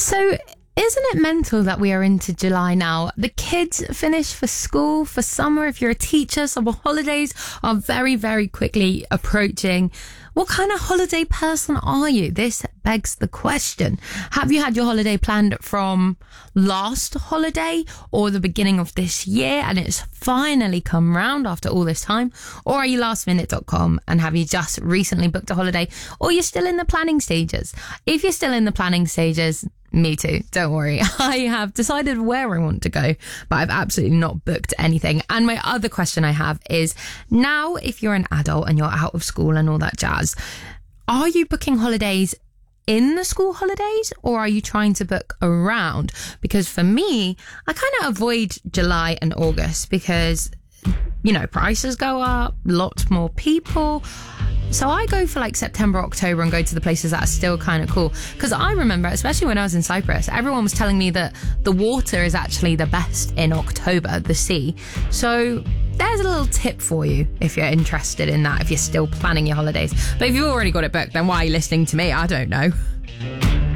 So, isn't it mental that we are into July now? The kids finish for school, for summer. If you're a teacher, summer holidays are very, very quickly approaching. What kind of holiday person are you? This begs the question. Have you had your holiday planned from last holiday or the beginning of this year and it's finally come round after all this time? Or are you lastminute.com and have you just recently booked a holiday, or you're still in the planning stages? If you're still in the planning stages, me too. Don't worry. I have decided where I want to go, but I've absolutely not booked anything. And my other question I have is, now if you're an adult and you're out of school and all that jazz, are you booking holidays in the school holidays or are you trying to book around? Because for me, I kind of avoid July and August because, you know, prices go up, lots more people. So I go for like September, October and go to the places that are still kind of cool. Because I remember, especially when I was in Cyprus, everyone was telling me that the water is actually the best in October, the sea. So there's a little tip for you if you're interested in that, if you're still planning your holidays. But if you've already got it booked, then why are you listening to me? I don't know.